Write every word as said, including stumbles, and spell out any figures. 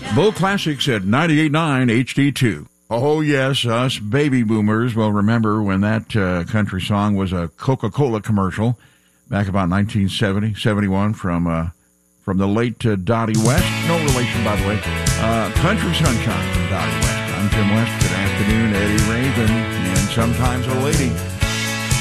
Bo Classics at ninety-eight point nine H D two. Oh, yes, us baby boomers will remember when that uh, country song was a Coca-Cola commercial back about nineteen seventy, seventy-one from uh, from the late uh, Dottie West. No relation, by the way. Uh, Country Sunshine from Dottie West. I'm Tim West. Good afternoon, Eddie Raven, and sometimes a lady.